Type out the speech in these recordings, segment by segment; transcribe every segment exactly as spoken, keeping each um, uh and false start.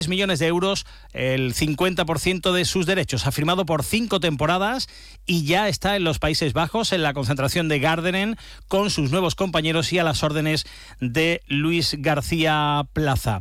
millones de euros, el cincuenta por ciento de sus derechos. Ha firmado por cinco temporadas y ya está en los Países Bajos, en la concentración de Gardenen, con sus nuevos compañeros y a las órdenes de Luis García Plaza.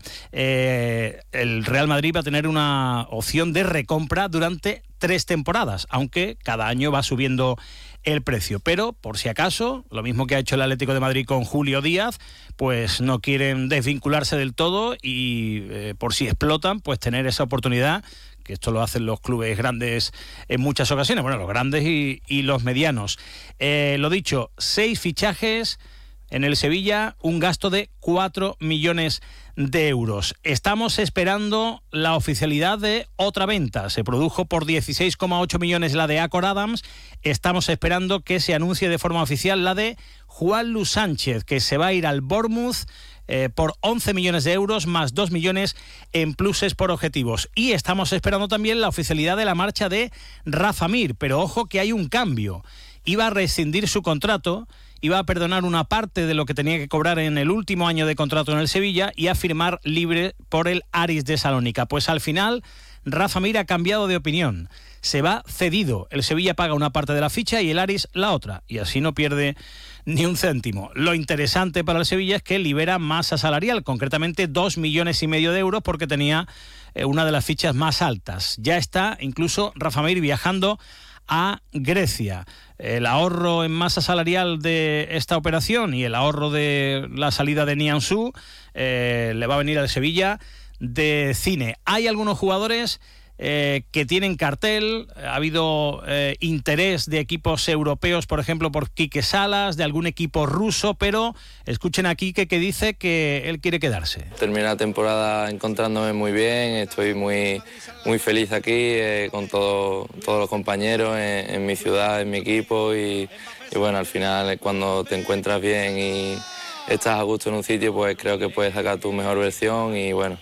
Eh, el Real Madrid va a tener una opción de recompra durante tres temporadas, aunque cada año va subiendo el precio. Pero, por si acaso, lo mismo que ha hecho el Atlético de Madrid con Julio Díaz, pues no quieren desvincularse del todo y eh, por si explotan, pues tener esa oportunidad, que esto lo hacen los clubes grandes en muchas ocasiones, bueno, los grandes y, y los medianos. Eh, lo dicho, seis fichajes en el Sevilla, un gasto de cuatro millones de euros. Estamos esperando la oficialidad de otra venta. Se produjo por dieciséis coma ocho millones la de Acor Adams. Estamos esperando que se anuncie de forma oficial la de Juan Luis Sánchez, que se va a ir al Bournemouth eh, por once millones de euros, más dos millones en pluses por objetivos. Y estamos esperando también la oficialidad de la marcha de Rafa Mir. Pero ojo que hay un cambio. Iba a rescindir su contrato, iba a perdonar una parte de lo que tenía que cobrar en el último año de contrato en el Sevilla y a firmar libre por el Aris de Salónica. Pues al final, Rafa Mir ha cambiado de opinión. Se va cedido. El Sevilla paga una parte de la ficha y el Aris la otra. Y así no pierde ni un céntimo. Lo interesante para el Sevilla es que libera masa salarial, concretamente dos millones y medio de euros, porque tenía eh, una de las fichas más altas. Ya está incluso Rafa Mir viajando a Grecia. El ahorro en masa salarial de esta operación y el ahorro de la salida de Nianzou eh, le va a venir al Sevilla de cine. Hay algunos jugadores eh, que tienen cartel. Ha habido eh, interés de equipos europeos, por ejemplo, por Quique Salas, de algún equipo ruso, pero escuchen a Quique, que dice que él quiere quedarse. Terminé la temporada encontrándome muy bien, estoy muy, muy feliz aquí eh, con todo, todos los compañeros en, en mi ciudad, en mi equipo y, y bueno, al final cuando te encuentras bien y estás a gusto en un sitio, pues creo que puedes sacar tu mejor versión y bueno,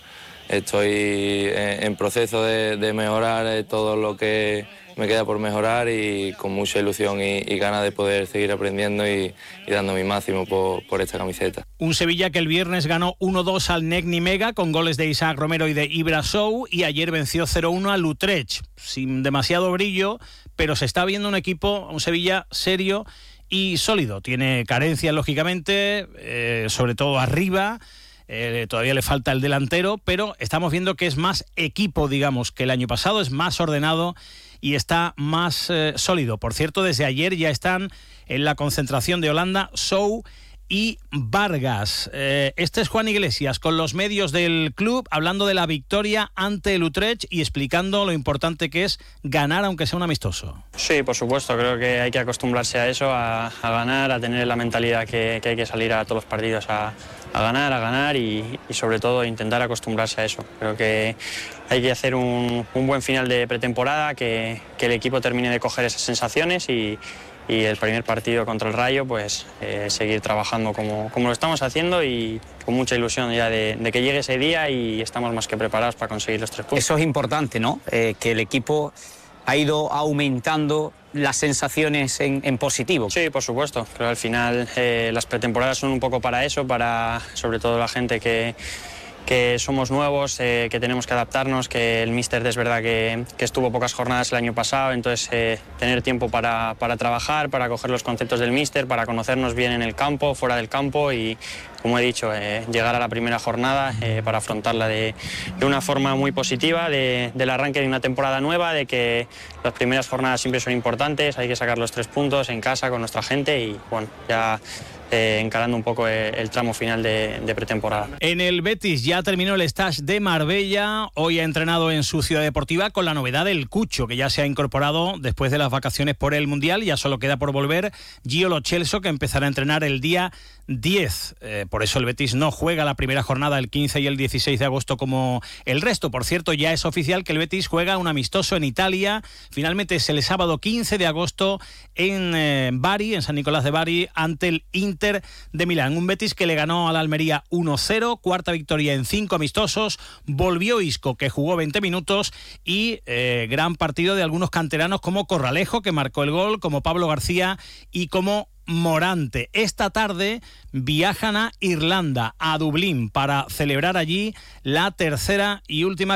estoy en proceso de, de mejorar todo lo que me queda por mejorar y con mucha ilusión y, y ganas de poder seguir aprendiendo y, y dando mi máximo por, por esta camiseta. Un Sevilla que el viernes ganó uno dos al Nec Nimega con goles de Isaac Romero y de Ibra Sow, y ayer venció cero uno al Utrecht, sin demasiado brillo, pero se está viendo un equipo, un Sevilla serio y sólido. Tiene carencias, lógicamente, eh, sobre todo arriba. Eh, todavía le falta el delantero, pero estamos viendo que es más equipo, digamos, que el año pasado, es más ordenado y está más eh, sólido. Por cierto, desde ayer ya están en la concentración de Holanda Sow y Vargas. Eh, este es Juan Iglesias con los medios del club, hablando de la victoria ante el Utrecht y explicando lo importante que es ganar, aunque sea un amistoso. Sí, por supuesto, creo que hay que acostumbrarse a eso, a, a ganar, a tener la mentalidad que, que hay que salir a todos los partidos a, a ganar, a ganar y, y sobre todo intentar acostumbrarse a eso. Creo que hay que hacer un, un buen final de pretemporada, que, que el equipo termine de coger esas sensaciones y Y el primer partido contra el Rayo, pues eh, seguir trabajando como, como lo estamos haciendo y con mucha ilusión ya de, de que llegue ese día y estamos más que preparados para conseguir los tres puntos. Eso es importante, ¿no? Eh, que el equipo ha ido aumentando las sensaciones en, en positivo. Sí, por supuesto. Creo que al final eh, las pretemporadas son un poco para eso, para sobre todo la gente que... que somos nuevos, eh, que tenemos que adaptarnos, que el míster es verdad que, que estuvo pocas jornadas el año pasado, entonces eh, tener tiempo para, para trabajar, para coger los conceptos del míster, para conocernos bien en el campo, fuera del campo y, como he dicho, eh, llegar a la primera jornada eh, para afrontarla de, de una forma muy positiva, de, del arranque de una temporada nueva, de que las primeras jornadas siempre son importantes, hay que sacar los tres puntos en casa con nuestra gente y bueno, ya... Eh, encarando un poco el, el tramo final de, de pretemporada. En el Betis ya terminó el stage de Marbella. Hoy ha entrenado en su ciudad deportiva con la novedad del Cucho, que ya se ha incorporado después de las vacaciones por el Mundial. Ya solo queda por volver Gio Lo Celso, que empezará a entrenar el día diez. Eh, por eso el Betis no juega la primera jornada el quince y el dieciséis de agosto como el resto. Por cierto, ya es oficial que el Betis juega un amistoso en Italia. Finalmente es el sábado quince de agosto en eh, Bari, en San Nicolás de Bari, ante el Inter de Milán. Un Betis que le ganó a la Almería uno cero, cuarta victoria en cinco amistosos. Volvió Isco, que jugó veinte minutos, y eh, gran partido de algunos canteranos como Corralejo, que marcó el gol, como Pablo García y como Morante. Esta tarde viajan a Irlanda, a Dublín, para celebrar allí la tercera y última